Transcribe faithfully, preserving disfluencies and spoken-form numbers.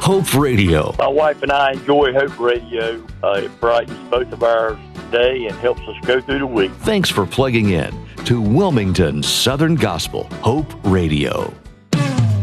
Hope Radio. My wife and I enjoy Hope Radio. Uh, it brightens both of our day and helps us go through the week. Thanks for plugging in to Wilmington Southern Gospel Hope Radio.